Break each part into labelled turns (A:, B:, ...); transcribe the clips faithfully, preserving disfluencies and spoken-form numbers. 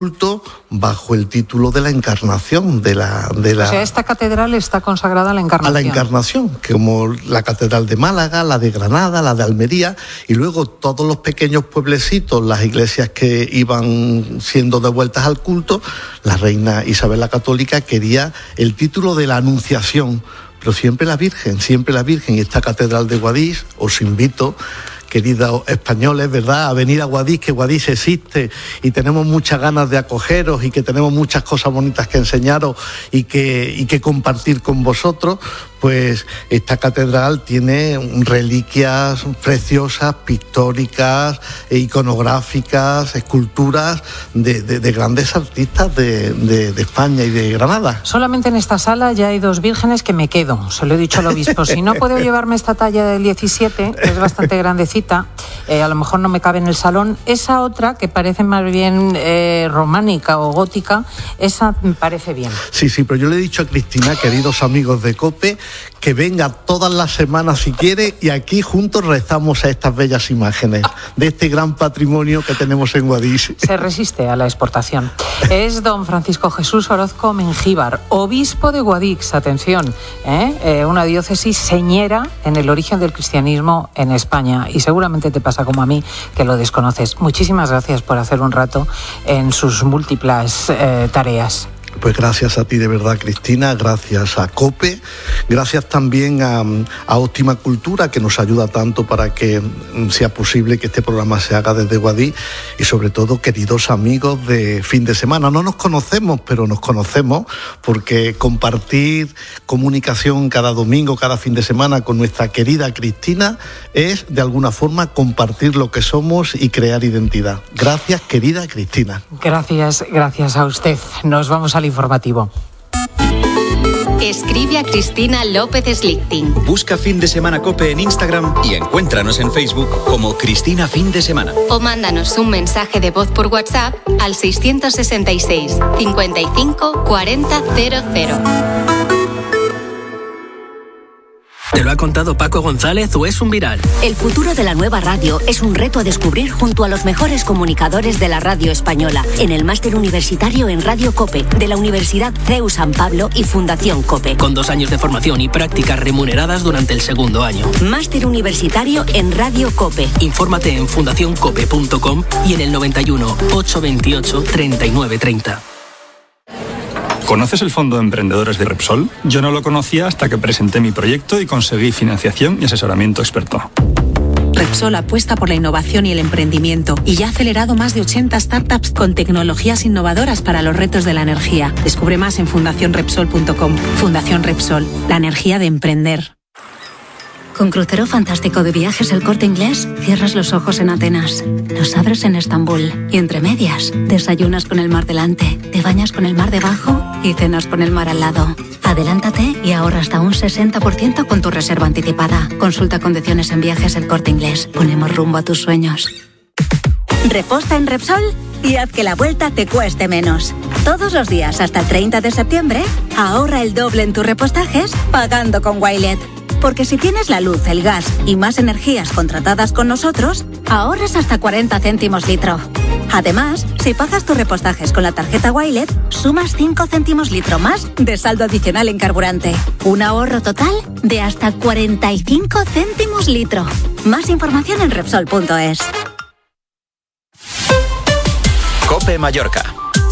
A: culto bajo el título de la Encarnación de la, de la...
B: O sea, esta catedral está consagrada a la Encarnación.
A: A la Encarnación, como la catedral de Málaga, la de Granada, la de Almería, y luego todos los pequeños pueblecitos, las iglesias que iban siendo devueltas al culto, la reina Isabel la Católica quería el título de la Anunciación, pero siempre la Virgen, siempre la Virgen. Y esta catedral de Guadix, os invito, queridos españoles, ¿verdad?, a venir a Guadix, que Guadix existe y tenemos muchas ganas de acogeros y que tenemos muchas cosas bonitas que enseñaros y que, y que compartir con vosotros. Pues esta catedral tiene reliquias preciosas, pictóricas, iconográficas, esculturas de, de, de grandes artistas de, de, de España y de Granada.
B: Solamente en esta sala ya hay dos vírgenes que me quedo, se lo he dicho al obispo. Si no puedo llevarme esta talla del diecisiete, que es bastante grandecita, eh, a lo mejor no me cabe en el salón. Esa otra, que parece más bien eh, románica o gótica, esa me parece bien.
A: Sí, sí, pero yo le he dicho a Cristina, queridos amigos de COPE, que venga todas las semanas si quiere y aquí juntos rezamos a estas bellas imágenes de este gran patrimonio que tenemos en Guadix.
B: Se resiste a la exportación. Es don Francisco Jesús Orozco Mengíbar, obispo de Guadix, atención, ¿eh? Eh, una diócesis señera en el origen del cristianismo en España, y seguramente te pasa como a mí, que lo desconoces. Muchísimas gracias por hacer un rato en sus múltiples eh, tareas.
A: Pues gracias a ti de verdad, Cristina, gracias a COPE, gracias también a, a Óptima Cultura, que nos ayuda tanto para que sea posible que este programa se haga desde Guadix, y sobre todo, queridos amigos de Fin de Semana. No nos conocemos, pero nos conocemos porque compartir comunicación cada domingo, cada fin de semana con nuestra querida Cristina es de alguna forma compartir lo que somos y crear identidad. Gracias, querida Cristina.
B: Gracias, gracias a usted. Nos vamos al informativo.
C: Escribe a Cristina López Slichting.
D: Busca Fin de Semana COPE en Instagram y encuéntranos en Facebook como Cristina Fin de Semana.
C: O mándanos un mensaje de voz por WhatsApp al seiscientos sesenta y seis, cincuenta y cinco, cuarenta, cero cero.
E: ¿Te lo ha contado Paco González o es un viral?
F: El futuro de la nueva radio es un reto a descubrir junto a los mejores comunicadores de la radio española en el máster universitario en Radio COPE de la Universidad C E U San Pablo y Fundación COPE.
E: Con dos años de formación y prácticas remuneradas durante el segundo año.
F: Máster universitario en Radio COPE.
E: Infórmate en fundación cope punto com y en el noventa y uno, ochocientos veintiocho, treinta y nueve treinta.
G: ¿Conoces el Fondo de Emprendedores de Repsol? Yo no lo conocía hasta que presenté mi proyecto y conseguí financiación y asesoramiento experto.
H: Repsol apuesta por la innovación y el emprendimiento y ya ha acelerado más de ochenta startups con tecnologías innovadoras para los retos de la energía. Descubre más en fundación repsol punto com. Fundación Repsol, la energía de emprender.
I: Con Crucero Fantástico de Viajes El Corte Inglés, cierras los ojos en Atenas, los abres en Estambul y entre medias, desayunas con el mar delante, te bañas con el mar debajo y cenas con el mar al lado. Adelántate y ahorra hasta un sesenta por ciento con tu reserva anticipada. Consulta condiciones en Viajes El Corte Inglés. Ponemos rumbo a tus sueños.
F: Reposta en Repsol y haz que la vuelta te cueste menos. Todos los días hasta el treinta de septiembre, ahorra el doble en tus repostajes pagando con Wilet. Porque si tienes la luz, el gas y más energías contratadas con nosotros, ahorras hasta cuarenta céntimos litro. Además, si pagas tus repostajes con la tarjeta Wilet, sumas cinco céntimos litro más de saldo adicional en carburante. Un ahorro total de hasta cuarenta y cinco céntimos litro. Más información en Repsol punto es.
D: COPE Mallorca.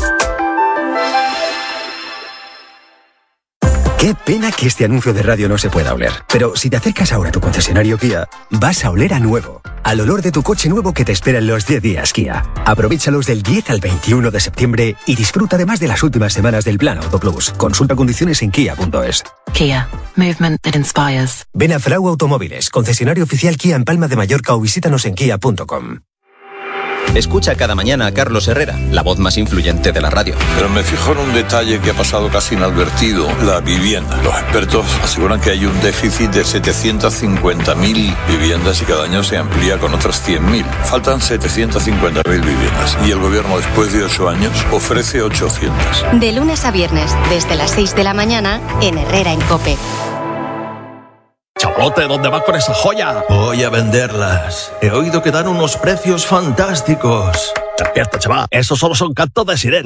J: Qué pena que este anuncio de radio no se pueda oler. Pero si te acercas ahora a tu concesionario Kia, vas a oler a nuevo. Al olor de tu coche nuevo que te espera en los diez días Kia. Aprovéchalos del diez al veintiuno de septiembre y disfruta además de las últimas semanas del Plan Auto Plus. Consulta condiciones en kia punto es.
H: Kia. Movement that inspires.
J: Ven a Frau Automóviles, concesionario oficial Kia en Palma de Mallorca, o visítanos en kia punto com.
D: Escucha cada mañana a Carlos Herrera, la voz más influyente de la radio.
K: Pero me fijo en un detalle que ha pasado casi inadvertido: la vivienda. Los expertos aseguran que hay un déficit de setecientas cincuenta mil viviendas y cada año se amplía con otras cien mil. Faltan setecientas cincuenta mil viviendas y el gobierno, después de ocho años, ofrece ochocientas.
C: De lunes a viernes, desde las seis de la mañana, en Herrera en COPE.
L: Chavalote, ¿dónde vas con esa joya?
M: Voy a venderlas. He oído que dan unos precios fantásticos.
L: Despierta, chaval. Esos solo son cantos de sirena.